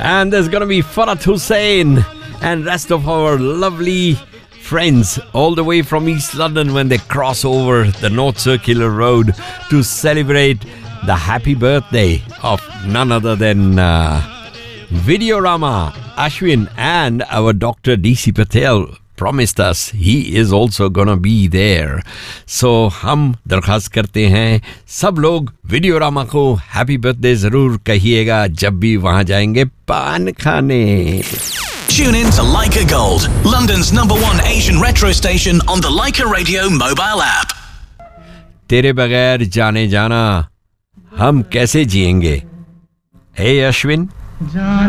And there's gonna be Farhat Hussain and rest of our lovely friends all the way from East London when they cross over the North Circular Road to celebrate the happy birthday of none other than Videorama. Ashwin and our Dr. DC Patel promised us he is also gonna be there. So हम दरखास्त करते हैं सब लोग Videorama को happy birthday जरूर कहिएगा जब भी वहां जाएंगे पान खाने. Tune in to Leica Gold, London's #1 Asian retro station on the Leica Radio mobile app. तेरे बगैर जाने जाना हम कैसे जिएंगे? Hey Ashwin.